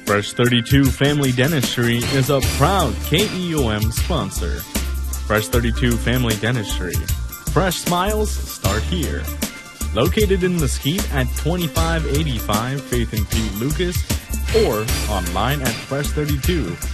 Fresh 32 Family Dentistry is a proud KEOM sponsor. Fresh 32 Family Dentistry. Fresh smiles start here. Located in Mesquite at 2585 Faith and Pete Lucas, or online at Fresh 32